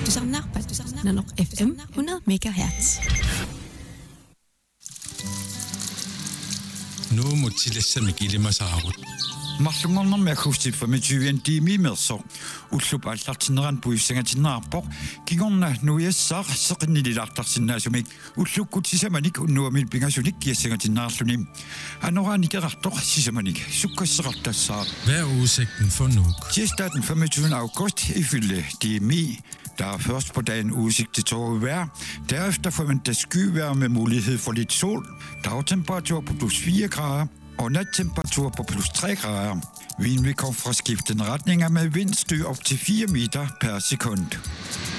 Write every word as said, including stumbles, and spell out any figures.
Patusarnar, Patusarnar, F M hundrede megahertz. Nu må tillæse mig gilde mig saarut. Marlungarnar med akustik for med tyve timer med så. Utlub allartinran puissenga tinarpor. Kigorna nu jeg sar saqni lilartarsinnasumik. Utlukku tisamanik unnuamil pingasunik kiessenga tinarlunim. Anorani kerartor sisamanik. Sukkasserartassar. Hvad er udsigten for nu? Tirsdag den femogtyvende august ifølge D M I. Der er først på dagen udsigt til tåget vejr. Derefter forventes skyvejr med mulighed for lidt sol. Dagtemperatur på plus fire grader og nattemperatur på plus tre grader. Vinden vil komme fra skiftende retninger med vindstød op til fire meter per sekund.